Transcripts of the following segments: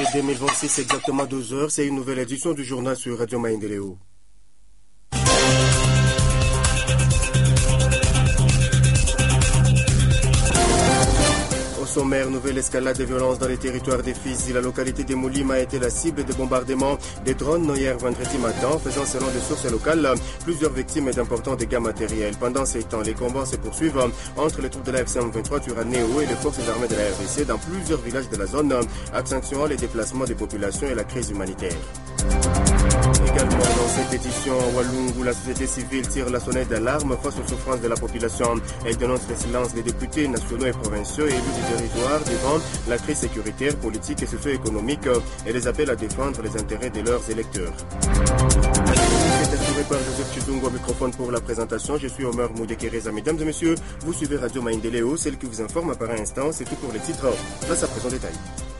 2026, exactement 12 heures, c'est une nouvelle édition du journal sur Radio Maendeleo. Au sommaire, nouvelle escalade de violence dans les territoires des Fizi. La localité de Moulima a été la cible de bombardements des drones hier vendredi matin, faisant selon des sources locales plusieurs victimes et d'importants dégâts matériels. Pendant ces temps, les combats se poursuivent entre les troupes de la FCM 23 Turaneo et les forces armées de la RDC dans plusieurs villages de la zone, accentuant les déplacements des populations et la crise humanitaire. Également dans cette édition, à Walungu, la société civile tire la sonnette d'alarme face aux souffrances de la population. Elle dénonce le silence des députés nationaux et provinciaux et élus du territoire devant la crise sécuritaire, politique et socio-économique et les appelle à défendre les intérêts de leurs électeurs. C'est assuré par Joseph Chidungo au microphone pour la présentation. Je suis Omer Moudekereza. Mesdames et messieurs, vous suivez Radio Maendeleo, celle qui vous informe par un instant. C'est tout pour les titres. Place à présent détail.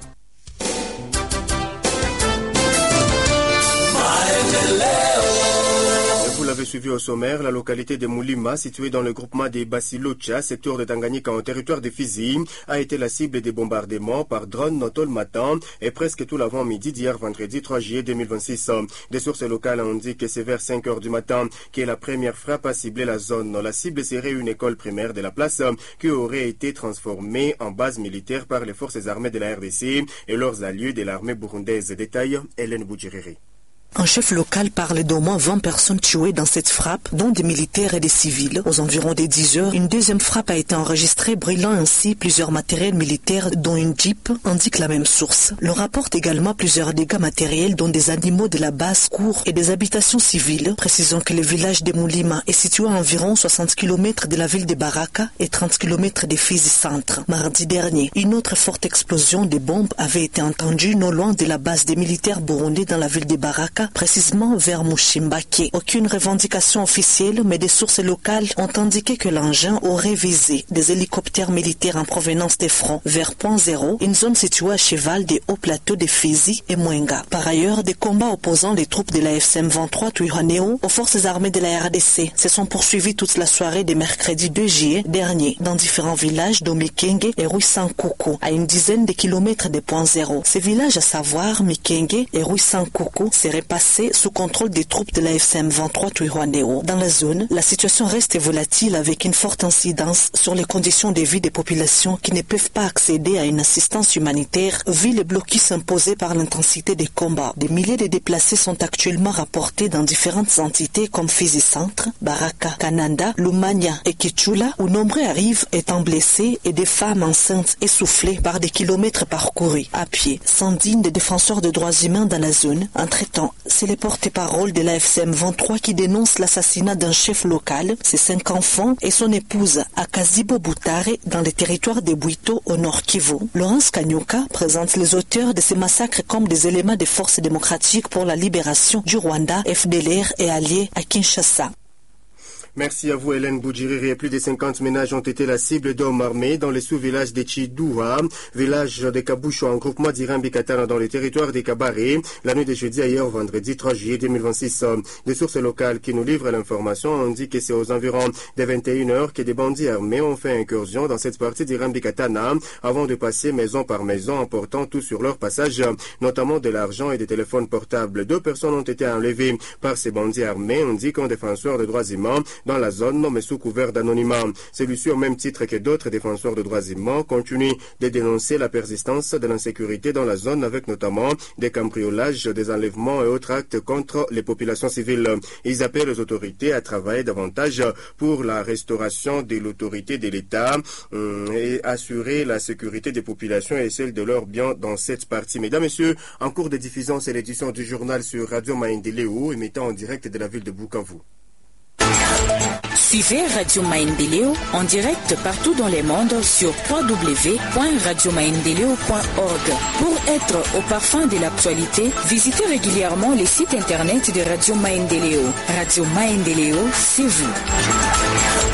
Vous l'avez suivi au sommaire, la localité de Moulima, située dans le groupement des Basilocha, secteur de Tanganyika au territoire de Fizi, a été la cible des bombardements par drone tôt le matin et presque tout l'avant-midi d'hier vendredi 3 juillet 2026. Des sources locales ont dit que c'est vers 5 heures du matin que la première frappe a ciblé la zone. La cible serait une école primaire de la place qui aurait été transformée en base militaire par les forces armées de la RDC et leurs alliés de l'armée burundaise. Détail, Hélène Boudjiriri. Un chef local parle d'au moins 20 personnes tuées dans cette frappe, dont des militaires et des civils. Aux environs des 10 heures, une deuxième frappe a été enregistrée, brûlant ainsi plusieurs matériels militaires, dont une Jeep, indique la même source. Le rapporte également plusieurs dégâts matériels, dont des animaux de la base cour et des habitations civiles. Précisons que le village de Moulima est situé à environ 60 km de la ville de Baraka et 30 km des Fizi Centre. Mardi dernier, une autre forte explosion de bombes avait été entendue non loin de la base des militaires burundais dans la ville de Baraka, précisément vers Mushimbake. Aucune revendication officielle, mais des sources locales ont indiqué que l'engin aurait visé des hélicoptères militaires en provenance des fronts vers Point Zéro, une zone située à cheval des hauts plateaux de Fizi et Mwenga. Par ailleurs, des combats opposant les troupes de la FCM 23 Twirwaneho aux forces armées de la RDC se sont poursuivis toute la soirée de mercredi 2 juillet dernier dans différents villages d'Omikenge et Ruisankoukou, à une dizaine de kilomètres de Point Zéro. Ces villages, à savoir Mikenge et Ruisankoukou, seraient passé sous contrôle des troupes de la FCM 23 Twirwaneho. Dans la zone, la situation reste volatile avec une forte incidence sur les conditions de vie des populations qui ne peuvent pas accéder à une assistance humanitaire vu les blocus imposés par l'intensité des combats. Des milliers de déplacés sont actuellement rapportés dans différentes entités comme Fizi Centre, Baraka, Kananda, Lumania et Kichula, où nombreux arrivent étant blessés et des femmes enceintes essoufflées par des kilomètres parcourus à pied. S'indignent des défenseurs de droits humains dans la zone. Entre-temps, c'est les porte-parole de la FCM 23 qui dénonce l'assassinat d'un chef local, ses 5 enfants et son épouse à Kazibo Boutare dans les territoires de Bwito au Nord Kivu. Laurence Kanyuka présente les auteurs de ces massacres comme des éléments des forces démocratiques pour la libération du Rwanda, FDLR et alliés à Kinshasa. Merci à vous, Hélène Boudjiriri. Plus de 50 ménages ont été la cible d'hommes armés dans les sous-villages de Chidoua, village de Kaboucho en groupement d'Irambikatana dans le territoire des Kabaré, la nuit de jeudi à hier vendredi 3 juillet 2026. Des sources locales qui nous livrent l'information ont dit que c'est aux environs de 21h que des bandits armés ont fait incursion dans cette partie d'Irambikatana avant de passer maison par maison, emportant tout sur leur passage, notamment de l'argent et des téléphones portables. 2 personnes ont été enlevées par ces bandits armés, indique un défenseur de droits humains dans la zone, mais sous couvert d'anonymat. Celui-ci, au même titre que d'autres défenseurs de droits humains, continue de dénoncer la persistance de l'insécurité dans la zone, avec notamment des cambriolages, des enlèvements et autres actes contre les populations civiles. Ils appellent les autorités à travailler davantage pour la restauration de l'autorité de l'État et assurer la sécurité des populations et celle de leurs biens dans cette partie. Mesdames, Messieurs, en cours de diffusion, c'est l'édition du journal sur Radio Maendeleo, émettant en direct de la ville de Bukavu. Suivez Radio Maendeleo en direct partout dans le monde sur www.radiomaendeleo.org. Pour être au parfum de l'actualité, visitez régulièrement les sites internet de Radio Maendeleo. Radio Maendeleo, c'est vous.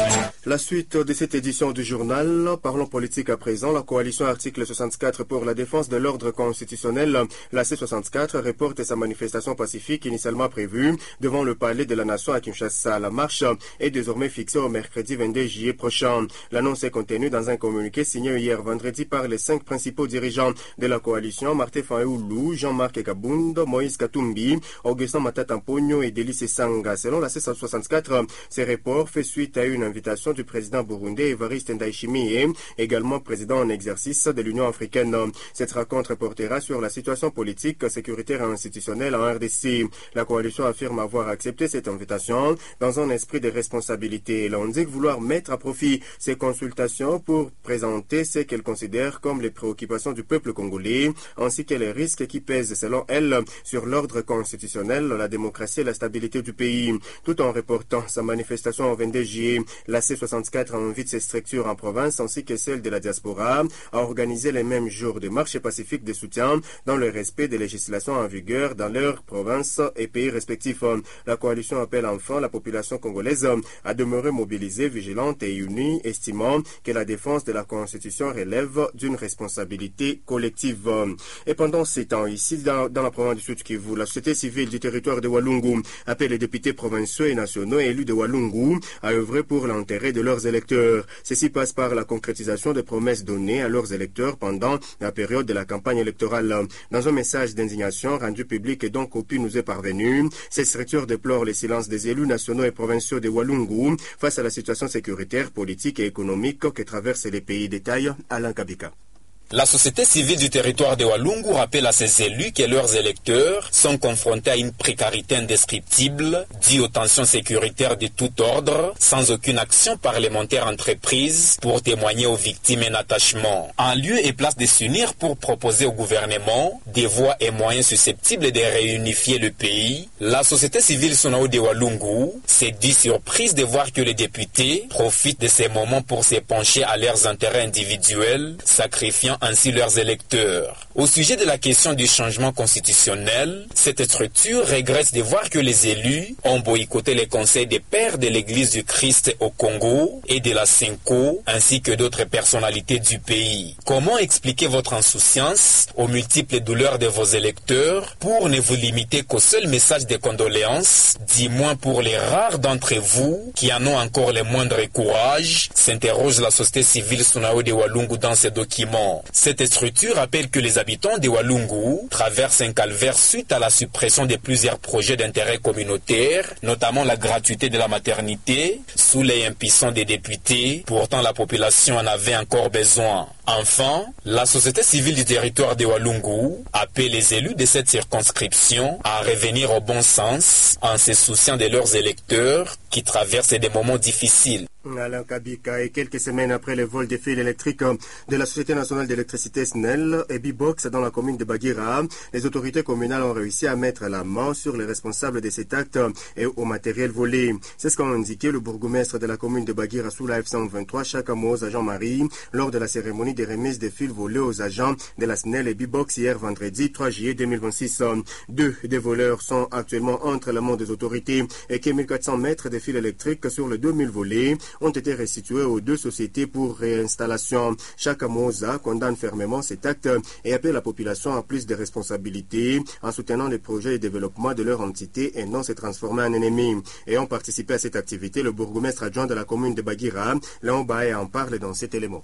La suite de cette édition du journal, parlons politique à présent. La coalition article 64 pour la défense de l'ordre constitutionnel, la C64, reporte sa manifestation pacifique initialement prévue devant le palais de la Nation à Kinshasa. La marche est désormais fixée au mercredi 22 juillet prochain. L'annonce est contenue dans un communiqué signé hier vendredi par les 5 principaux dirigeants de la coalition, Martin Fayoulou, Jean-Marc Kabund, Moïse Katumbi, Augustin Matata-Mpogno et Délice Sanga. Selon la C64, ces reports fait suite à une invitation du président burundais Evariste Ndayishimiye, également président en exercice de l'Union africaine. Cette rencontre portera sur la situation politique, sécuritaire et institutionnelle en RDC. La coalition affirme avoir accepté cette invitation dans un esprit de responsabilité. Elle indique vouloir mettre à profit ces consultations pour présenter ce qu'elle considère comme les préoccupations du peuple congolais, ainsi que les risques qui pèsent, selon elle, sur l'ordre constitutionnel, la démocratie et la stabilité du pays. Tout en reportant sa manifestation au 22 juillet, la C64 invite ses structures en province ainsi que celles de la diaspora à organiser les mêmes jours de marches pacifiques de soutien dans le respect des législations en vigueur dans leurs provinces et pays respectifs. La coalition appelle enfin la population congolaise à demeurer mobilisée, vigilante et unie, estimant que la défense de la Constitution relève d'une responsabilité collective. Et pendant ces temps, ici dans la province du Sud-Kivu, la société civile du territoire de Walungu appelle les députés provinciaux et nationaux élus de Walungu à œuvrer pour l'intérêt de leurs électeurs. Ceci passe par la concrétisation des promesses données à leurs électeurs pendant la période de la campagne électorale. Dans un message d'indignation rendu public et dont copie nous est parvenue, ces structures déplorent le silence des élus nationaux et provinciaux de Walungu face à la situation sécuritaire, politique et économique que traversent les pays. Détail Alain Kabika. La société civile du territoire de Walungu rappelle à ses élus que leurs électeurs sont confrontés à une précarité indescriptible due aux tensions sécuritaires de tout ordre, sans aucune action parlementaire entreprise pour témoigner aux victimes un attachement. En lieu et place de s'unir pour proposer au gouvernement des voies et moyens susceptibles de réunifier le pays, la société civile Sonao de Walungu s'est dit surprise de voir que les députés profitent de ces moments pour se pencher à leurs intérêts individuels, sacrifiant ainsi leurs électeurs. Au sujet de la question du changement constitutionnel, cette structure regrette de voir que les élus ont boycotté les conseils des pères de l'Église du Christ au Congo et de la Senko, ainsi que d'autres personnalités du pays. Comment expliquer votre insouciance aux multiples douleurs de vos électeurs pour ne vous limiter qu'au seul message de condoléances, du moins pour les rares d'entre vous qui en ont encore le moindre courage, s'interroge la société civile Sonao de Walungu dans ces documents. Cette structure rappelle que les habitants de Walungu traversent un calvaire suite à la suppression de plusieurs projets d'intérêt communautaire, notamment la gratuité de la maternité, sous les impuissants des députés. Pourtant, la population en avait encore besoin. Enfin, la société civile du territoire de Walungu appelle les élus de cette circonscription à revenir au bon sens en se souciant de leurs électeurs qui traversent des moments difficiles. Alain Kabika, et quelques semaines après le vol des fils électriques de la Société nationale d'électricité SNEL et B-Box dans la commune de Bagira, les autorités communales ont réussi à mettre la main sur les responsables de cet acte et au matériel volé. C'est ce qu'a indiqué le bourgmestre de la commune de Bagira sous la F123, Chakamoz Jean-Marie, lors de la cérémonie de remise des fils volés aux agents de la SNEL et B-Box hier vendredi 3 juillet 2026. 2 des voleurs sont actuellement entre les mains des autorités et que 1400 mètres de fils électriques sur les 2000 volés ont été restitués aux 2 sociétés pour réinstallation. Chakamoza condamne fermement cet acte et appelle la population à plus de responsabilités en soutenant les projets de développement de leur entité et non se transformer en ennemi. Et ont participé à cette activité le bourgmestre adjoint de la commune de Bagira, Léon Baé, en parle dans cet élément.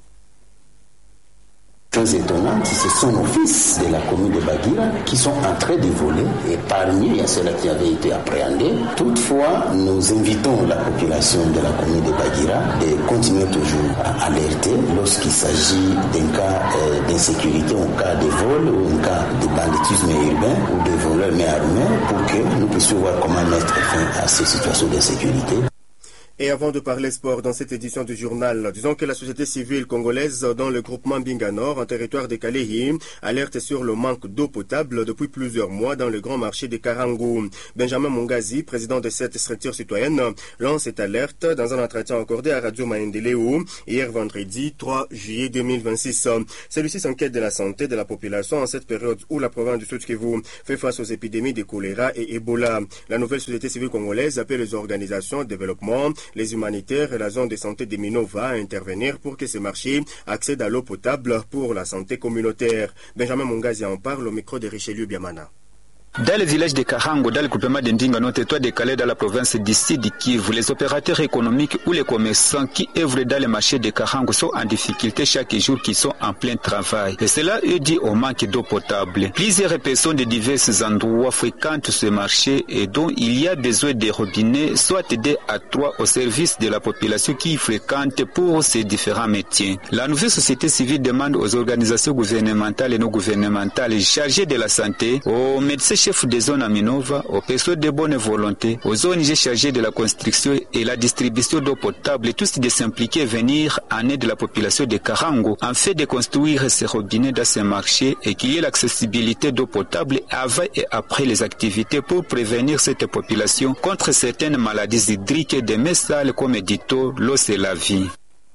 Très étonnante, ce sont nos fils de la commune de Bagira qui sont en train de voler et parmi eux, il y a ceux-là qui avaient été appréhendés. Toutefois, nous invitons la population de la commune de Bagira de continuer toujours à alerter lorsqu'il s'agit d'un cas d'insécurité, un cas de vol ou un cas de banditisme urbain ou de voleurs mais armés pour que nous puissions voir comment mettre fin à ces situations d'insécurité. Et avant de parler sport dans cette édition du journal, disons que la société civile congolaise dans le groupement Binga Nord, en territoire de Kalehi, alerte sur le manque d'eau potable depuis plusieurs mois dans le grand marché de Karangu. Benjamin Mongazi, président de cette structure citoyenne, lance cette alerte dans un entretien accordé à Radio Maendeleo hier vendredi 3 juillet 2026. Celui-ci s'inquiète de la santé de la population en cette période où la province du Sud-Kivu fait face aux épidémies de choléra et Ebola. La nouvelle société civile congolaise appelle les organisations de développement Les humanitaires et la zone de santé de Minova à intervenir pour que ce marché accède à l'eau potable pour la santé communautaire. Benjamin Mongazi en parle au micro de Richelieu Biamana. Dans le village de Karango, dans le groupement de Ndingano, territoire décalé dans la province d'ici de Kivu, les opérateurs économiques ou les commerçants qui œuvrent dans les marchés de Karango sont en difficulté chaque jour, qui sont en plein travail. Et cela est dû au manque d'eau potable. Plusieurs personnes de divers endroits fréquentent ce marché et dont il y a besoin de robinets, soit 2 à 3 au service de la population qui y fréquente pour ces différents métiers. La nouvelle société civile demande aux organisations gouvernementales et non gouvernementales chargées de la santé, aux médecins chefs des zones à Minova, aux personnes de bonne volonté, aux ONG chargées de la construction et la distribution d'eau potable, et tous de s'impliquer et venir en aide de la population de Karango, en fait de construire ces robinets dans ces marchés et qu'il y ait l'accessibilité d'eau potable avant et après les activités pour prévenir cette population contre certaines maladies hydriques et des mets sales comme dit-on, l'eau c'est la vie.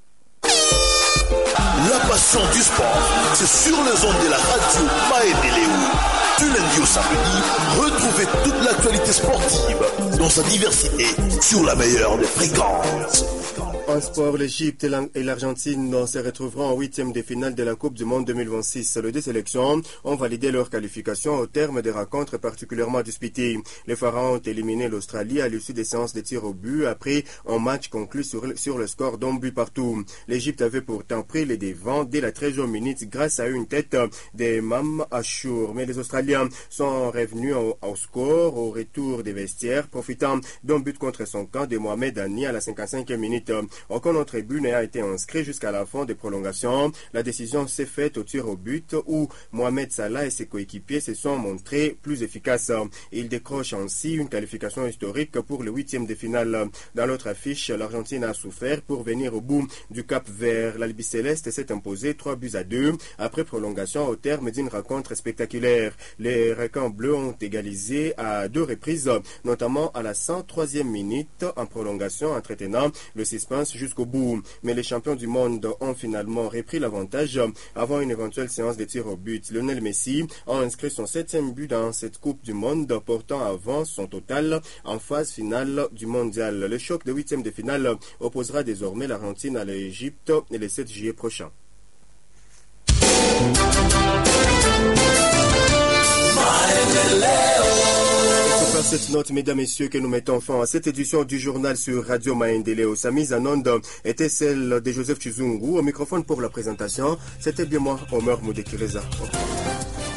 La passion du sport, c'est sur les ondes de la radio Maendeleo. Du lundi au samedi, retrouvez toute l'actualité sportive dans sa diversité sur la meilleure des fréquences. En sport, l'Égypte et l'Argentine se retrouveront en 8e de finale de la Coupe du Monde 2026. Les deux sélections ont validé leur qualification au terme des rencontres particulièrement disputées. Les Pharaons ont éliminé l'Australie à l'issue des séances de tir au but après un match conclu sur le score d'un but partout. L'Égypte avait pourtant pris les devants dès la 13e minute grâce à une tête de Mam Achour. Mais les Australiens sont revenus au score au retour des vestiaires, profitant d'un but contre son camp de Mohamed Ani à la 55e minute. Aucun autre but n'a été inscrit jusqu'à la fin des prolongations. La décision s'est faite au tir au but où Mohamed Salah et ses coéquipiers se sont montrés plus efficaces. Ils décrochent ainsi une qualification historique pour le 8e de finale. Dans l'autre affiche, l'Argentine a souffert pour venir au bout du Cap Vert. L'Albi Céleste s'est imposé 3-2 après prolongation au terme d'une rencontre spectaculaire. Les requins bleus ont égalisé à 2 reprises, notamment à la 103e minute en prolongation, entretenant le suspense jusqu'au bout. Mais les champions du monde ont finalement repris l'avantage avant une éventuelle séance de tir au but. Lionel Messi a inscrit son 7e but dans cette Coupe du Monde, portant avant son total en phase finale du mondial. Le choc de 8e de finale opposera désormais l'Argentine à l'Égypte le 7 juillet prochain. Par cette note, mesdames et messieurs, que nous mettons fin à cette édition du journal sur Radio Maendeleo. Sa mise en onde était celle de Joseph Chizungu. Au microphone pour la présentation, c'était bien moi, Omer Moudekireza.